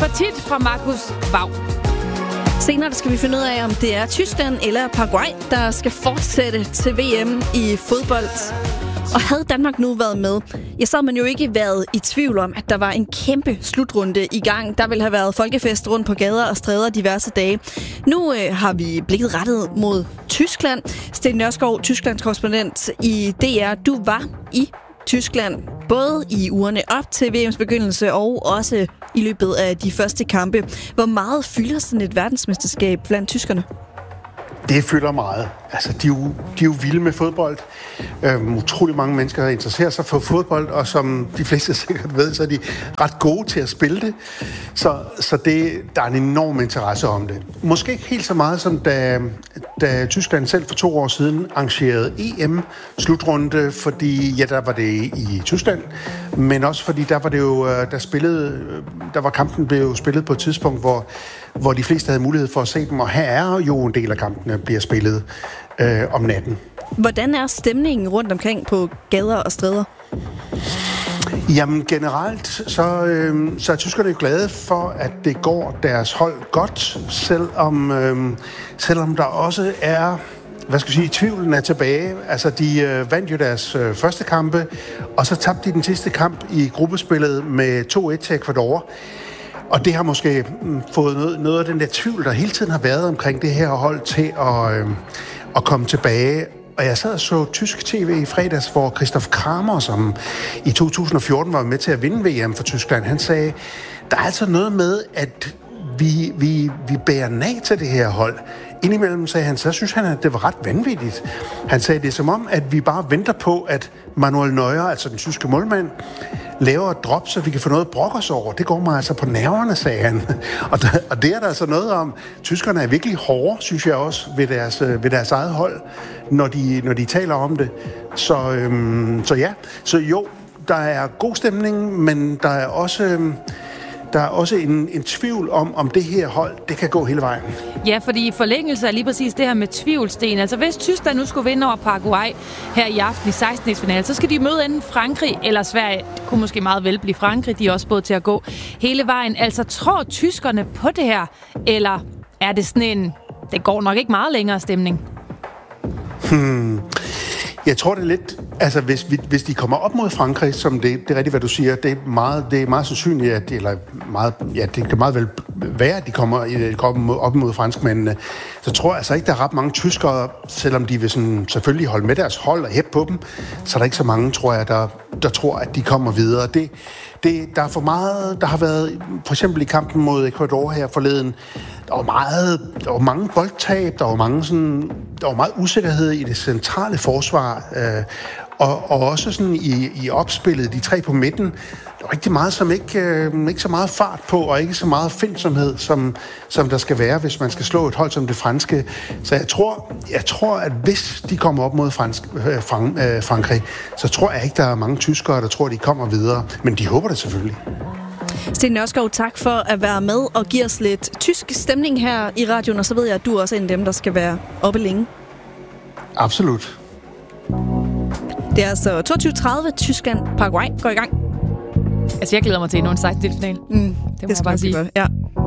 tit fra Markus Vaug. Senere skal vi finde ud af, om det er Tyskland eller Paraguay, der skal fortsætte til VM i fodbold. Og havde Danmark nu været med, så havde man jo ikke været i tvivl om, at der var en kæmpe slutrunde i gang. Der ville have været folkefest rundt på gader og stræder diverse dage. Nu har vi blikket rettet mod Tyskland. Sten Nørskov, Tysklands korrespondent i DR. Du var i Tyskland, både i ugerne op til VM's begyndelse og også i løbet af de første kampe. Hvor meget fylder sådan et verdensmesterskab blandt tyskerne? Det fylder meget. Altså, de er jo vilde med fodbold. Utrolig mange mennesker interesserer sig for fodbold, og som de fleste sikkert ved, så er de ret gode til at spille det. Så der er en enorm interesse om det. Måske ikke helt så meget, som da Tyskland selv for 2 år siden arrangerede EM-slutrunde, fordi der var det i Tyskland, men også fordi der var det jo, der var kampen blev spillet på et tidspunkt, hvor de fleste havde mulighed for at se dem, og her er jo en del af kampene bliver spillet om natten. Hvordan er stemningen rundt omkring på gader og stræder? Jamen generelt, så er tyskerne glade for, at det går deres hold godt, selvom der også er, tvivlen er tilbage. Altså, de vandt jo deres første kampe, og så tabte de den sidste kamp i gruppespillet med 2-1 til Ecuador. Og det har måske fået noget af den der tvivl, der hele tiden har været omkring det her hold til at komme tilbage. Og jeg sad og så tysk tv i fredags, hvor Christoph Kramer, som i 2014 var med til at vinde VM for Tyskland, han sagde, der er altså noget med, at vi bærer nag til det her hold. Indimellem sagde han, så synes han, at det var ret vanvittigt. Han sagde, det er som om, at vi bare venter på, at Manuel Neuer, altså den tyske målmand, laver et drop, så vi kan få noget at brokke os over. Det går mig altså på nerverne, sagde han. Og det er der altså noget om. Tyskerne er virkelig hårde, synes jeg også, ved deres eget hold, når de taler om det. Så ja, så jo, der er god stemning, men der er også en tvivl om det her hold, det kan gå hele vejen. Ja, fordi i forlængelse af lige præcis det her med tvivlsten, altså hvis Tyskland nu skulle vinde over Paraguay her i aften i 16-finale, så skal de møde enten Frankrig eller Sverige. Det kunne måske meget vel blive Frankrig, de er også både til at gå hele vejen. Altså tror tyskerne på det her, eller er det sådan en, det går nok ikke meget længere stemning? Jeg tror det er lidt, altså hvis de kommer op mod Frankrig, som det er rigtigt, hvad du siger, det er meget sandsynligt, at, det kan meget vel være, at de kommer op mod franskmændene. Så tror jeg altså ikke, der er ret mange tyskere, selvom de vil sådan, selvfølgelig holde med deres hold og hæppe på dem, så er der ikke så mange, tror jeg, der tror, at de kommer videre. Der er for meget, der har været, for eksempel i kampen mod Ecuador her forleden, der var mange boldtab, der var meget usikkerhed i det centrale forsvar, og også sådan i opspillet, de 3 på midten, der var rigtig meget, som ikke så meget fart på, og ikke så meget findsomhed, som der skal være, hvis man skal slå et hold som det franske. Så jeg tror, at hvis de kommer op mod Frankrig, så tror jeg ikke, der er mange tyskere, der tror, de kommer videre. Men de håber det selvfølgelig. Sten Nørskov, tak for at være med og give os lidt tysk stemning her i radioen, og så ved jeg, at du også er en af dem, der skal være oppe længe. Absolut. Det er altså 22:30, Tyskland-Paraguay går i gang. Altså, jeg glæder mig til endnu en 16-finale. Det må jeg bare sige. Ja.